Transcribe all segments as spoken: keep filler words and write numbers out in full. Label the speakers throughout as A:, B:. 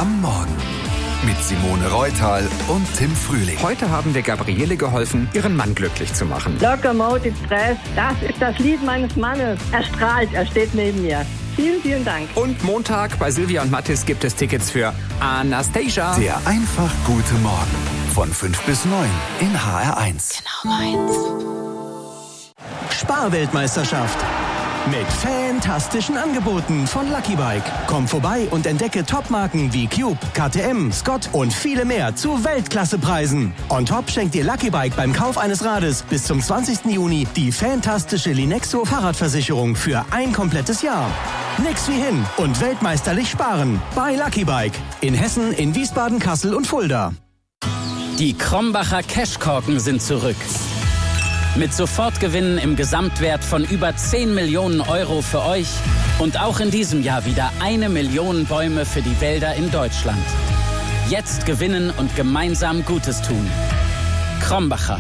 A: am Morgen. Mit Simone Reutal und Tim Frühling.
B: Heute haben wir Gabriele geholfen, ihren Mann glücklich zu machen.
C: Locomotive Stress, das ist das Lied meines Mannes. Er strahlt, er steht neben mir. Vielen, vielen Dank.
B: Und Montag bei Silvia und Mattis gibt es Tickets für Anastasia.
A: Der einfach gute Morgen. Von fünf bis neun in H R eins.
D: Genau meins. Sparweltmeisterschaft. Mit fantastischen Angeboten von Lucky Bike. Komm vorbei und entdecke Topmarken wie Cube, K T M, Scott und viele mehr zu Weltklassepreisen. On top schenkt dir Lucky Bike beim Kauf eines Rades bis zum zwanzigsten Juni die fantastische Linexo Fahrradversicherung für ein komplettes Jahr. Nix wie hin und weltmeisterlich sparen bei Lucky Bike. In Hessen, in Wiesbaden, Kassel und Fulda.
E: Die Krombacher Cashkorken sind zurück. Mit Sofortgewinnen im Gesamtwert von über zehn Millionen Euro für euch und auch in diesem Jahr wieder eine Million Bäume für die Wälder in Deutschland. Jetzt gewinnen und gemeinsam Gutes tun. Krombacher.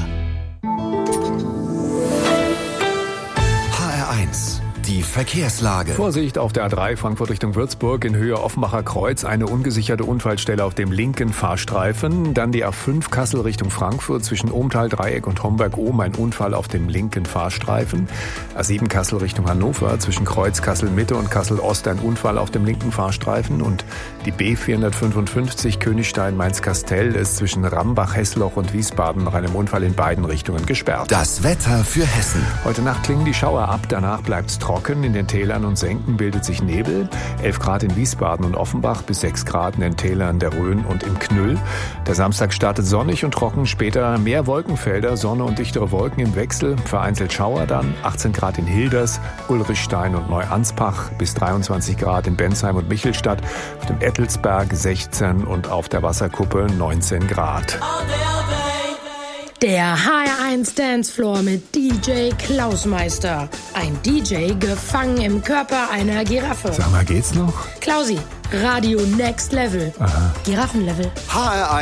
A: H R eins. Die Verkehrslage.
F: Vorsicht auf der A drei Frankfurt Richtung Würzburg in Höhe Offenbacher Kreuz. Eine ungesicherte Unfallstelle auf dem linken Fahrstreifen. Dann die A fünf Kassel Richtung Frankfurt zwischen Ohmtal-Dreieck und Homberg-Ohm. Ein Unfall auf dem linken Fahrstreifen. A sieben Kassel Richtung Hannover zwischen Kreuz Kassel-Mitte und Kassel-Ost. Ein Unfall auf dem linken Fahrstreifen. Und die B vierhundertfünfundfünfzig Königstein-Mainz-Kastell ist zwischen Rambach-Hessloch und Wiesbaden nach einem Unfall in beiden Richtungen gesperrt.
A: Das Wetter für Hessen.
F: Heute Nacht klingen die Schauer ab. Danach bleibt es trocken. In den Tälern und Senken bildet sich Nebel. elf Grad in Wiesbaden und Offenbach bis sechs Grad in den Tälern der Rhön und im Knüll. Der Samstag startet sonnig und trocken. Später mehr Wolkenfelder, Sonne und dichtere Wolken im Wechsel. Vereinzelt Schauer dann. achtzehn Grad in Hilders, Ulrichstein und Neuanspach bis dreiundzwanzig Grad in Bensheim und Michelstadt. Auf dem Ettelsberg sechzehn und auf der Wasserkuppe neunzehn Grad.
G: Der H R eins Dancefloor mit D J Klausmeister. Ein D J gefangen im Körper einer Giraffe.
F: Sag mal, geht's noch?
G: Klausi, Radio Next Level.
F: Aha.
G: Giraffenlevel.
A: H R eins.